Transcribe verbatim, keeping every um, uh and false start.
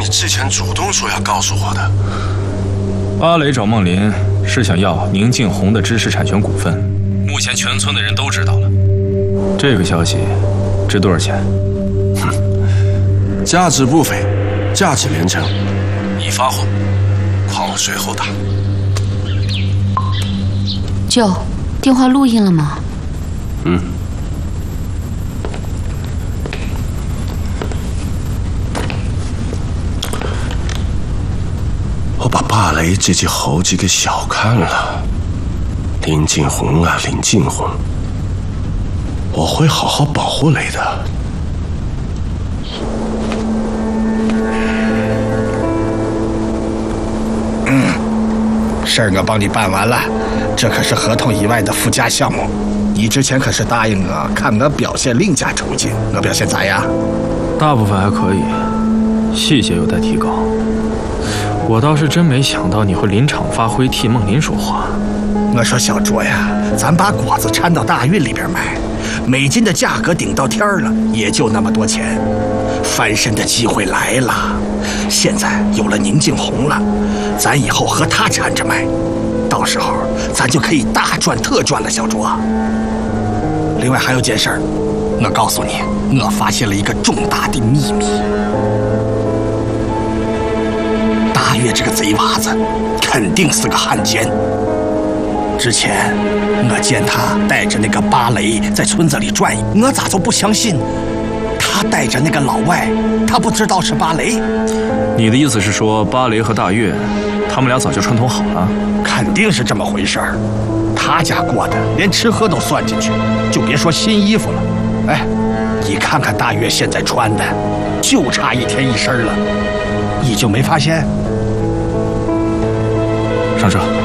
之前主动说要告诉我的。 巴雷找孟林是想要宁静红的知识产权股份，目前全村的人都知道了。这个消息值多少钱？ 哼，价值不菲，价值连城。你发货，款我随后打。 舅，电话录音了吗？ 嗯。我把巴雷这只猴子给小看了。林静红啊，林静红，我会好好保护雷的。 嗯，事儿我帮你办完了，这可是合同以外的附加项目。你之前可是答应我，看我表现另加抽筋。我表现咋样？ 大部分还可以，细节有待提高。我倒是真没想到你会临场发挥，替孟林说话。 我说小卓呀，咱把果子掺到大运里边卖，每斤的价格顶到天了，也就那么多钱，翻身的机会来了。现在有了宁静红了，咱以后和他掺着卖，到时候咱就可以大赚特赚了，小卓。另外还有件事儿，我告诉你，我发现了一个重大的秘密。大月这个贼娃子肯定是个汉奸。之前我见他带着那个巴雷在村子里转悠，我咋就不相信他带着那个老外，他不知道是巴雷？ 你的意思是说，巴雷和大月他们俩早就串通好了？ 肯定是这么回事儿。他家过的连吃喝都算进去，就别说新衣服了。哎，你看看大月现在穿的，就差一天一身了，你就没发现？ 上车。